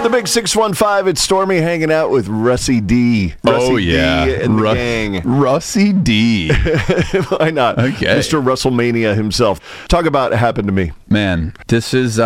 The Big 615, it's Stormy hanging out with Russie D. Oh, yeah. D and the gang. Russie D. Why not? Okay. Mr. Russellmania himself. Talk about It Happened to Me. Man, this is,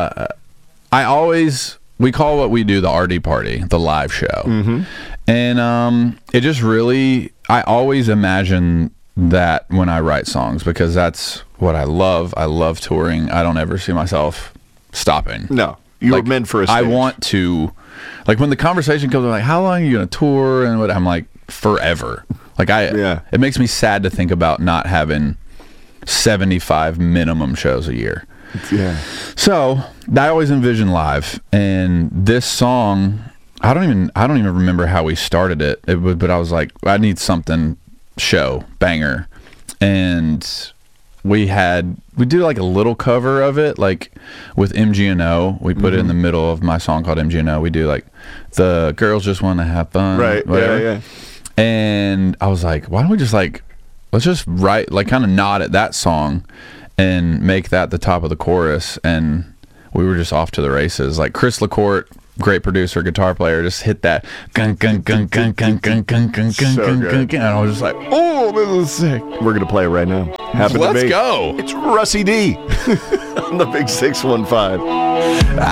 we call what we do the RD Party, the live show. Mm-hmm. And it just really, I always imagine that when I write songs because that's what I love. I love touring. I don't ever see myself stopping. No, you were meant for a stage. I want to, like when the conversation comes, I'm like, how long are you going to tour? And what I'm like, forever. Like it makes me sad to think about not having 75 minimum shows a year. Yeah. So I always envision live, and this song, I don't even remember how we started it. But I was like, I need something show banger, and we do like a little cover of it, like with MGNO. We put it in the middle of my song called MGNO. We do like the girls just want to have fun, right? Whatever. Yeah. And I was like, why don't we just let's just write, like kind of nod at that song and make that the top of the chorus. And we were just off to the races. Like Chris LaCourte, great producer, guitar player, just hit that gun gun gun gun gun gun gun gun gun gun gun, and I was just like, oh, this is sick. We're gonna play it right now. Happened to me. Let's go. It's Russie D on the Big 615.